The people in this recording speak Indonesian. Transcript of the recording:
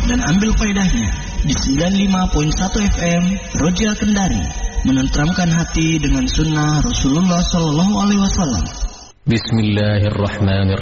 dan ambil faedahnya di 95.1 FM Roja Kendari, menenteramkan hati dengan sunnah Rasulullah SAW. Bismillahirrahmanirrahim.